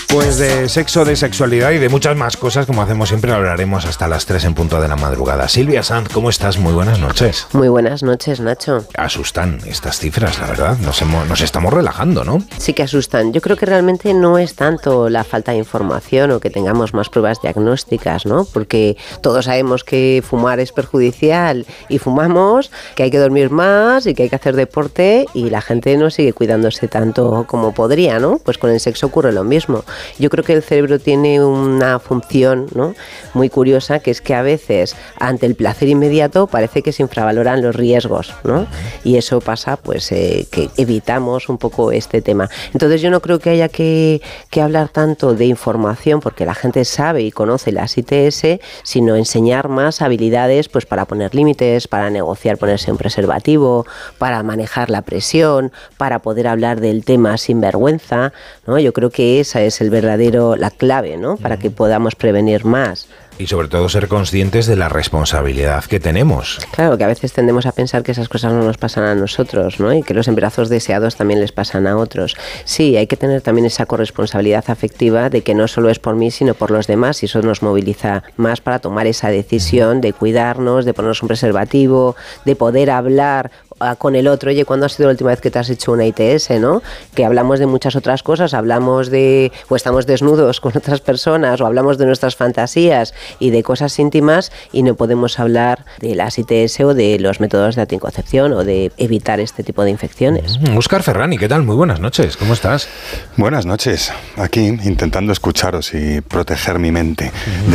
Pues de sexo, de sexualidad y de muchas más cosas, como hacemos siempre, hablaremos hasta las 3 en punto de la madrugada. Silvia Sanz, ¿cómo estás? Muy buenas noches. Muy buenas noches, Nacho. Asustan estas cifras, la verdad. Nos estamos relajando, ¿no? Sí que asustan. Yo creo que realmente no es tanto la falta de información o que tengamos más pruebas diagnósticas, ¿no? Porque todos sabemos que fumar es perjudicial y fumamos, que hay que dormir más y que hay que hacer deporte y la gente no sigue cuidándose tanto como podría, ¿no? Pues con el sexo ocurre lo mismo. Yo creo que el cerebro tiene una función, ¿no?, muy curiosa, que es que a veces ante el placer inmediato parece que se infravaloran los riesgos, ¿no? Y eso pasa, pues, que evitamos un poco este tema. Entonces yo no creo que haya que hablar tanto de información, porque la gente sabe y conoce las ITS, sino enseñar más habilidades, pues, para poner límites, para negociar, ponerse un preservativo, para manejar la presión, para poder hablar del tema sin vergüenza, ¿no? Yo creo que esa es la clave, ¿no?, para que podamos prevenir más. Y sobre todo ser conscientes de la responsabilidad que tenemos. Claro, que a veces tendemos a pensar que esas cosas no nos pasan a nosotros, ¿no? Y que los embarazos deseados también les pasan a otros. Sí, hay que tener también esa corresponsabilidad afectiva de que no solo es por mí, sino por los demás, y eso nos moviliza más para tomar esa decisión de cuidarnos, de ponernos un preservativo, de poder hablar con el otro. Oye, ¿cuándo ha sido la última vez que te has hecho una ITS, no? Que hablamos de muchas otras cosas, o estamos desnudos con otras personas, o hablamos de nuestras fantasías y de cosas íntimas, y no podemos hablar de las ITS o de los métodos de anticoncepción o de evitar este tipo de infecciones. Óscar Ferrani, ¿qué tal? Muy buenas noches, ¿cómo estás? Buenas noches, aquí intentando escucharos y proteger mi mente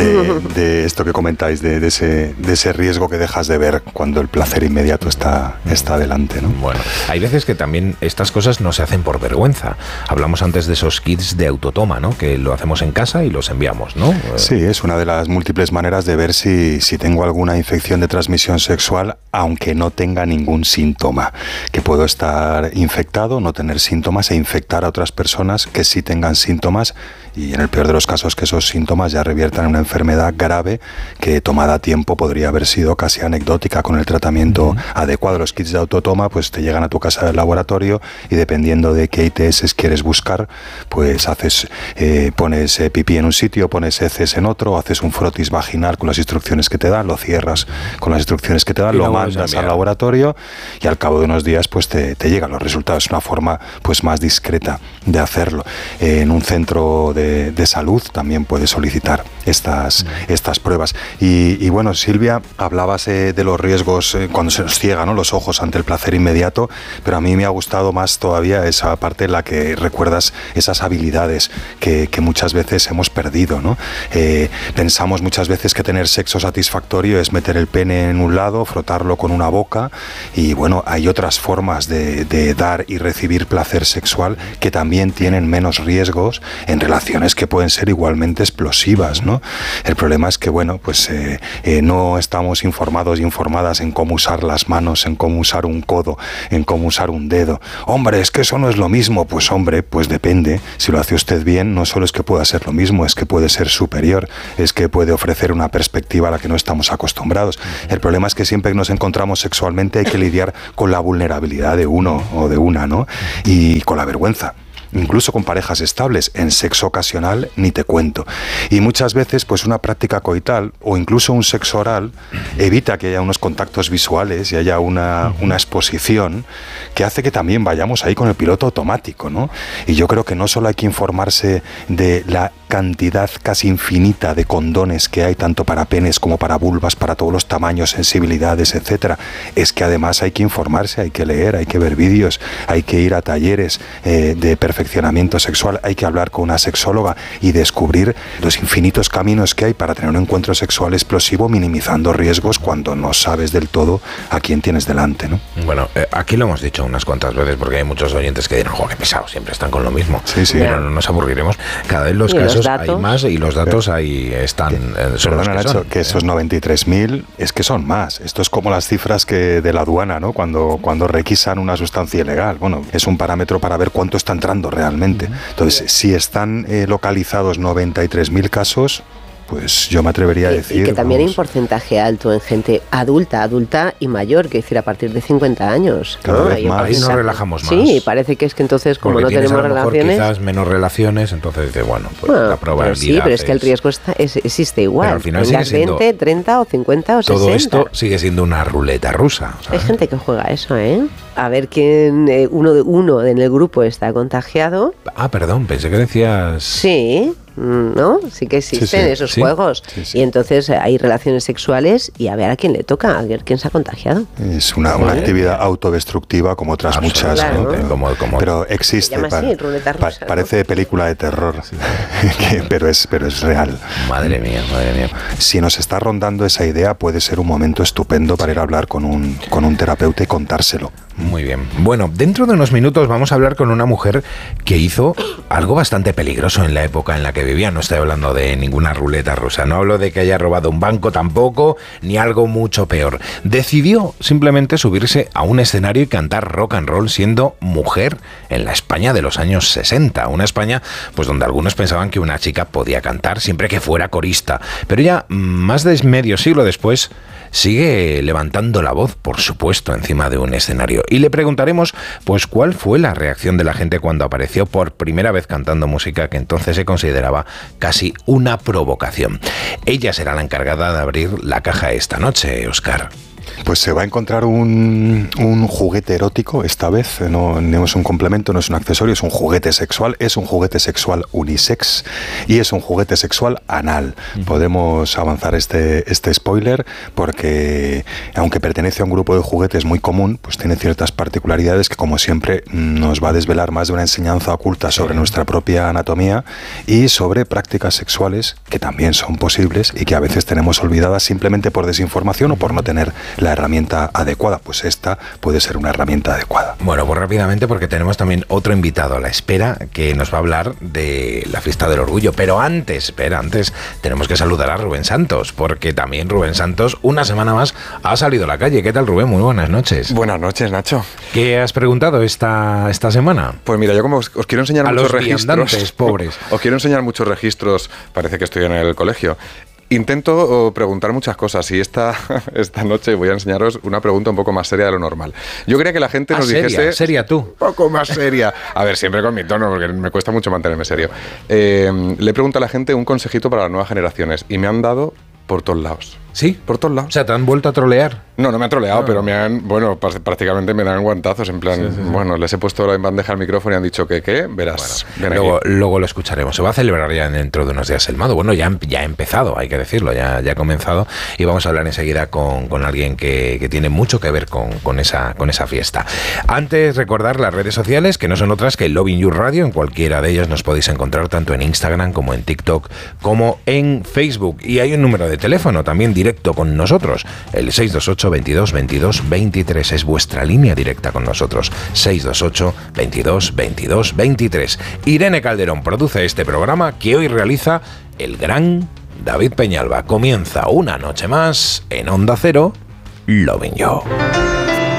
de esto que comentáis, de ese riesgo que dejas de ver cuando el placer inmediato está adelante, ¿no? Bueno, hay veces que también estas cosas no se hacen por vergüenza. Hablamos antes de esos kits de autotoma, ¿no?, que lo hacemos en casa y los enviamos, ¿no? Sí, es una de las múltiples maneras de ver si tengo alguna infección de transmisión sexual, aunque no tenga ningún síntoma. Que puedo estar infectado, no tener síntomas e infectar a otras personas que sí tengan síntomas, y en el peor de los casos que esos síntomas ya reviertan en una enfermedad grave que, tomada a tiempo, podría haber sido casi anecdótica con el tratamiento adecuado. Los kits de autotoma pues te llegan a tu casa del laboratorio y, dependiendo de qué ITS quieres buscar, pues pones pipí en un sitio, pones heces en otro, haces un frotis vaginal con las instrucciones que te dan, lo cierras con las instrucciones que te dan, lo mandas al laboratorio y al cabo de unos días pues te llegan los resultados. Es una forma pues más discreta de hacerlo. En un centro de salud también puedes solicitar estas pruebas. Y bueno, Silvia, hablabas de los riesgos cuando se nos ciega, ¿no?, los ojos ante el placer inmediato, pero a mí me ha gustado más todavía esa parte en la que recuerdas esas habilidades que muchas veces hemos perdido, ¿no? Pensamos muchas veces que tener sexo satisfactorio es meter el pene en un lado, frotarlo con una boca, y bueno, hay otras formas de dar y recibir placer sexual que también tienen menos riesgos en relaciones que pueden ser igualmente explosivas, ¿no? El problema es que, bueno, pues no estamos informados y informadas en cómo usar las manos, en cómo usar un codo, en cómo usar un dedo. Hombre, es que eso no es lo mismo. Pues hombre, pues depende. Si lo hace usted bien, no solo es que pueda ser lo mismo, es que puede ser superior, es que puede ofrecer una perspectiva a la que no estamos acostumbrados. El problema es que siempre que nos encontramos sexualmente hay que lidiar con la vulnerabilidad de uno o de una, ¿no? Y con la vergüenza. Incluso con parejas estables, en sexo ocasional ni te cuento. Y muchas veces pues una práctica coital o incluso un sexo oral evita que haya unos contactos visuales y haya una exposición que hace que también vayamos ahí con el piloto automático, ¿no? Y yo creo que no solo hay que informarse de la cantidad casi infinita de condones que hay, tanto para penes como para vulvas, para todos los tamaños, sensibilidades, etcétera. Es que además hay que informarse, hay que leer, hay que ver vídeos, hay que ir a talleres de perfeccionamiento sexual, hay que hablar con una sexóloga y descubrir los infinitos caminos que hay para tener un encuentro sexual explosivo, minimizando riesgos cuando no sabes del todo a quién tienes delante, ¿no? Bueno, aquí lo hemos dicho unas cuantas veces, porque hay muchos oyentes que dirán, ¡jo, qué pesado! Siempre están con lo mismo. Sí. Pero no nos aburriremos. Cada vez los casos hay más y los datos ahí están. Perdona, Nacho, que esos 93.000 es que son más. Esto es como las cifras de la aduana, ¿no? Cuando requisan una sustancia ilegal. Bueno, es un parámetro para ver cuánto está entrando realmente. Entonces, si están localizados 93.000 casos, pues yo me atrevería a decir... Y que también hay un porcentaje alto en gente adulta y mayor, que decir, a partir de 50 años. Cada vez más. Ahí nos relajamos más. Sí, parece que es que entonces, como porque no tenemos a lo mejor relaciones... quizás menos relaciones, entonces dice, bueno, pues la probabilidad sí, pero es que el riesgo existe igual. Pero al final tengas sigue siendo 20, 30 o 50 o 60. todo esto sigue siendo una ruleta rusa, ¿sabes? Hay gente que juega eso, ¿eh? A ver quién, uno en el grupo está contagiado. Ah, perdón, pensé que decías... Sí, ¿no? Sí que existen esos juegos. Sí. Y entonces hay relaciones sexuales y a ver a quién le toca, a ver quién se ha contagiado. Es una actividad autodestructiva como otras muchas, ¿no? Como Pero existe, se llama así, ruleta rusa, parece película de terror, pero es real. Madre mía. Si nos está rondando esa idea, puede ser un momento estupendo para ir a hablar con un terapeuta y contárselo. Muy bien. Bueno, dentro de unos minutos vamos a hablar con una mujer que hizo algo bastante peligroso en la época en la que vivía. No estoy hablando de ninguna ruleta rusa, no hablo de que haya robado un banco tampoco, ni algo mucho peor. Decidió simplemente subirse a un escenario y cantar rock and roll siendo mujer en la España de los años 60. Una España pues donde algunos pensaban que una chica podía cantar siempre que fuera corista. Pero ya más de medio siglo después sigue levantando la voz, por supuesto, encima de un escenario. Y le preguntaremos, pues, cuál fue la reacción de la gente cuando apareció por primera vez cantando música que entonces se consideraba casi una provocación. Ella será la encargada de abrir la caja esta noche, Óscar. Pues se va a encontrar un juguete erótico esta vez, no es un complemento, no es un accesorio, es un juguete sexual unisex y es un juguete sexual anal. Podemos avanzar este spoiler porque aunque pertenece a un grupo de juguetes muy común, pues tiene ciertas particularidades que como siempre nos va a desvelar más de una enseñanza oculta sobre nuestra propia anatomía y sobre prácticas sexuales que también son posibles y que a veces tenemos olvidadas simplemente por desinformación o por no tener la herramienta adecuada. Pues esta puede ser una herramienta adecuada. Bueno, pues rápidamente porque tenemos también otro invitado a la espera que nos va a hablar de la fiesta del orgullo. Pero antes tenemos que saludar a Rubén Santos, porque también Rubén Santos una semana más ha salido a la calle. ¿Qué tal, Rubén? Muy buenas noches. Buenas noches, Nacho. ¿Qué has preguntado esta semana? Pues mira, yo como os quiero enseñar muchos registros, pobres. Os quiero enseñar muchos registros, parece que estoy en el colegio. Intento preguntar muchas cosas y esta noche voy a enseñaros una pregunta un poco más seria de lo normal. Yo quería que la gente nos dijese... ¿Seria tú? Un poco más seria. A ver, siempre con mi tono, porque me cuesta mucho mantenerme serio. Le pregunto a la gente un consejito para las nuevas generaciones y me han dado por todos lados. ¿Sí? Por todos lados. O sea, ¿te han vuelto a trolear? No me han troleado, pero me han, prácticamente me dan guantazos, en plan, bueno, les he puesto en bandeja el micrófono y han dicho que, ¿qué? Verás. Bueno, luego lo escucharemos. Se va a celebrar ya dentro de unos días el MADO. Bueno, ya ha empezado, hay que decirlo, ya ha comenzado y vamos a hablar enseguida con alguien que tiene mucho que ver con esa fiesta. Antes, recordar las redes sociales, que no son otras que Lovin You Radio. En cualquiera de ellas nos podéis encontrar tanto en Instagram como en TikTok como en Facebook. Y hay un número de teléfono también directo con nosotros, el 628 22 22 23, es vuestra línea directa con nosotros, 628 22 22 23. Irene Calderón produce este programa que hoy realiza el gran David Peñalba. Comienza una noche más en Onda Cero, Lovin' You.